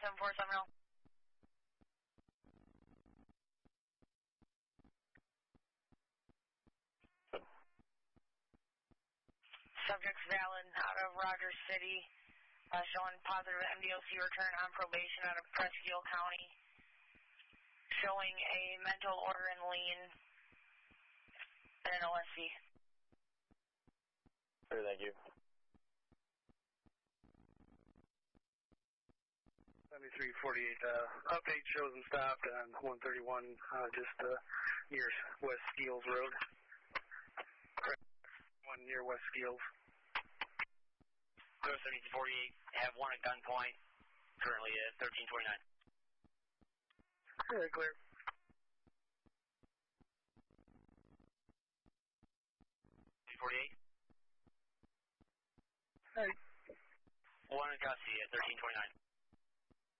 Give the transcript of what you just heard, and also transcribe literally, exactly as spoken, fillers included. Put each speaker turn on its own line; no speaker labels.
seven four seven zero. Subject's valid out of Rogers City, uh, showing positive M D O C return on probation out of Presque County, showing a mental order and lien and an O S C.
Sure, thank you.
seventy-three forty-eight, uh, update shows him stopped on one thirty-one, uh, just uh, near West Skeels Road. One near West Skeels.
seventy-three forty-eight, have one at gunpoint, currently at thirteen twenty-nine.
Yeah, clear.
forty-eight?
Hey.
One in custody at thirteen twenty-nine.